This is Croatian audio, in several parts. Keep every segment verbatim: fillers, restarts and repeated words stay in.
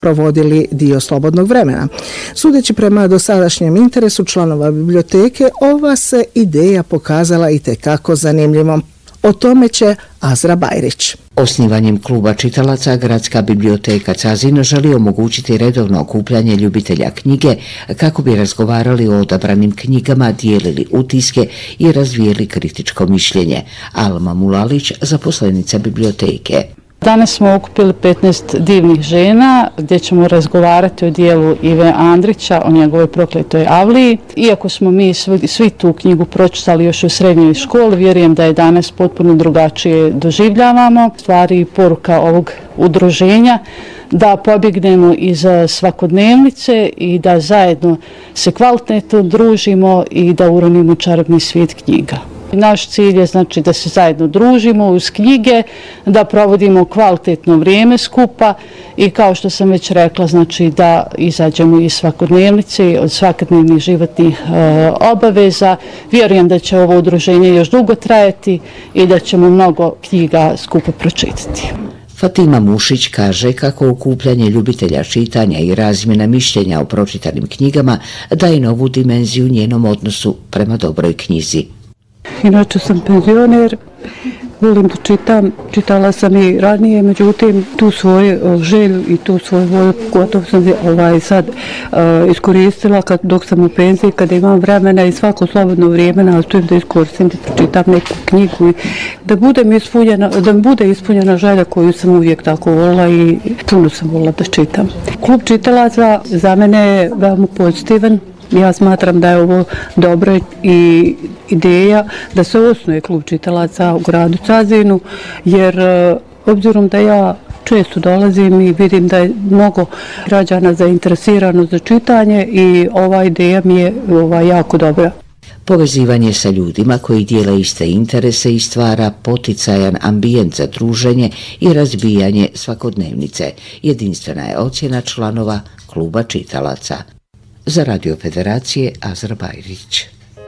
provodili dio slobodnog vremena. Sudeći prema dosadašnjem interesu članova biblioteke, ova se ideja pokazala itekako zanimljivom. O tome će Azra Bajrić. Osnivanjem kluba čitalaca Gradska biblioteka Cazin želi omogućiti redovno okupljanje ljubitelja knjige kako bi razgovarali o odabranim knjigama, dijelili utiske i razvijeli kritičko mišljenje. Alma Mulalić, zaposlenica biblioteke. Danas smo okupili petnaest divnih žena gdje ćemo razgovarati o dijelu Ive Andrića, o njegovoj prokletoj Avliji. Iako smo mi svi, svi tu knjigu pročitali još u srednjoj školi, vjerujem da je danas potpuno drugačije doživljavamo. Stvari i poruka ovog udruženja da pobjegnemo iz svakodnevnice i da zajedno se kvalitetno družimo i da uronimo čarobni svijet knjiga. Naš cilj je znači da se zajedno družimo uz knjige, da provodimo kvalitetno vrijeme skupa i kao što sam već rekla, znači da izađemo iz svakodnevnice, od svakodnevnih životnih e, obaveza. Vjerujem da će ovo udruženje još dugo trajati i da ćemo mnogo knjiga skupo pročitati. Fatima Mušić kaže kako okupljanje ljubitelja čitanja i razmjena mišljenja o pročitanim knjigama daje novu dimenziju njenom odnosu prema dobroj knjizi. Inače sam penzioner, volim da čitam, čitala sam i ranije, međutim tu svoju želju i tu svoju volju gotovo sam ovaj, sad uh, iskoristila kad, dok sam u penziji, kada imam vremena i svako slobodno vrijeme nastojim da iskoristim, da pročitam neku knjigu i da, budem ispunjena, da bude ispunjena želja koju sam uvijek tako volila i puno sam volila da čitam. Klub čitalaca za mene je veoma pozitivan. Ja smatram da je ovo dobra i ideja da se osnuje klub čitalaca u gradu Cazinu, jer obzirom da ja često dolazim i vidim da je mnogo građana zainteresirano za čitanje i ova ideja mi je ova, jako dobra. Povezivanje sa ljudima koji dijele iste interese i stvara poticajan ambijent za druženje i razbijanje svakodnevnice. Jedinstvena je ocjena članova kluba čitalaca. Za Radio Federacije Azra Bajrić.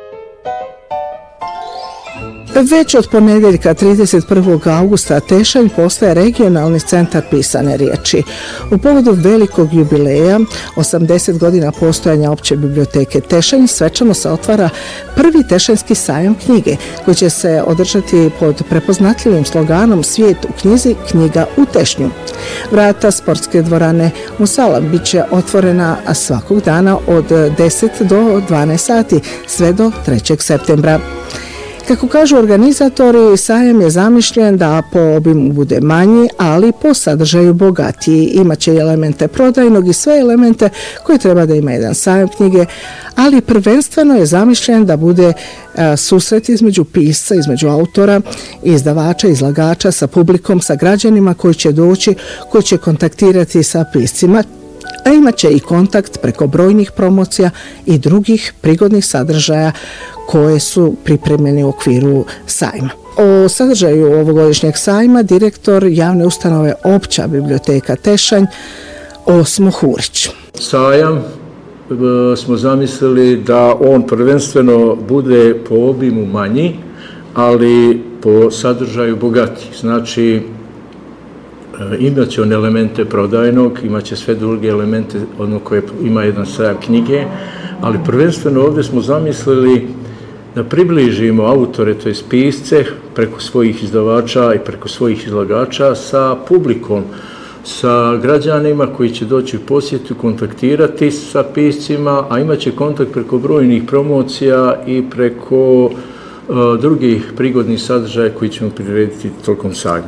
Već od ponedjeljka trideset prvog augusta Tešanj postaje regionalni centar pisane riječi. U povodu velikog jubileja, osamdeset godina postojanja opće biblioteke Tešanj, svečano se otvara prvi Tešanjski sajam knjige, koji će se održati pod prepoznatljivim sloganom Svijet u knjizi, knjiga u Tešnju. Vrata sportske dvorane Musala bit će otvorena svakog dana od deset do dvanaest sati, sve do trećeg septembra. Kako kažu organizatori, sajam je zamišljen da po obimu bude manji, ali po sadržaju bogatiji. Imaće i elemente prodajnog i sve elemente koje treba da ima jedan sajam knjige, ali prvenstveno je zamišljen da bude a, susret između pisca, između autora, izdavača, izlagača, sa publikom, sa građanima koji će doći, koji će kontaktirati sa piscima, a imat će i kontakt preko brojnih promocija i drugih prigodnih sadržaja koje su pripremljeni u okviru sajma. O sadržaju ovogodišnjeg sajma direktor javne ustanove Opća biblioteka Tešanj Osmo Hurić. Sajam smo zamislili da on prvenstveno bude po obimu manji, ali po sadržaju bogati. Znači, imat će on elemente prodajnog, imat će sve druge elemente ono koje ima jedan sajam knjige, ali prvenstveno ovdje smo zamislili da približimo autore, to je pisce, preko svojih izdavača i preko svojih izlagača sa publikom, sa građanima koji će doći u posjetu, kontaktirati sa piscima, a imat će kontakt preko brojnih promocija i preko uh, drugih prigodnih sadržaja koji ćemo prirediti tokom sajma.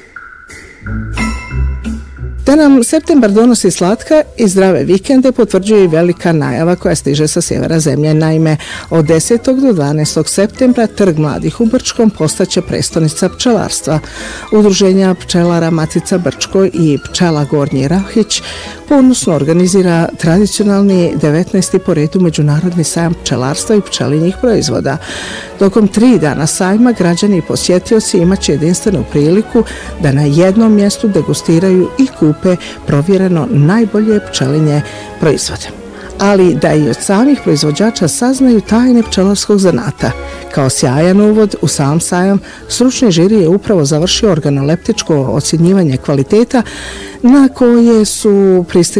Da nam septembar donosi slatka i zdrave vikende potvrđuje i velika najava koja stiže sa sjevera zemlje. Naime, od desetog do dvanaestog septembra Trg mladih u Brčkom postaće prestonica pčelarstva. Udruženja pčelara Matica Brčko i Pčela Gornji Rahić ponosno organizira tradicionalni devetnaesti po redu međunarodni sajam pčelarstva i pčelinjih proizvoda. Tokom tri dana sajma građani i posjetioci imaće jedinstvenu priliku da na jednom mjestu degustiraju i kupe provjereno najbolje pčelinje proizvode. ali da i od samih proizvođača saznaju tajne pčelarskog zanata. Kao sjajan uvod u sam sajam, stručni žiri je upravo završio organoleptičko ocjenjivanje kvaliteta na koje su pristigli